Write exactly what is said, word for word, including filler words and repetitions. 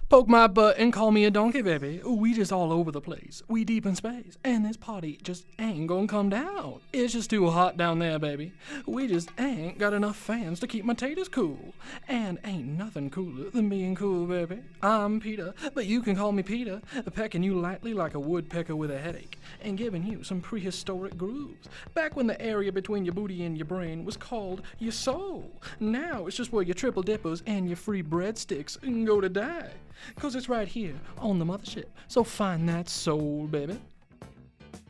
Poke my butt and call me a donkey, baby. We just all over the place. We deep in space. And this party just ain't gonna come down. It's just too hot down there, baby. We just ain't got enough fans to keep my taters cool. And ain't nothing cooler than being cool, baby. I'm Peter, but you can call me Peter. Pecking you lightly like a woodpecker with a headache. And giving you some prehistoric grooves. Back when the area between your booty and your brain was called your soul. Now it's just where your triple dippers and your free breadsticks go to die. Cause it's right here on the mothership. So find that soul, baby.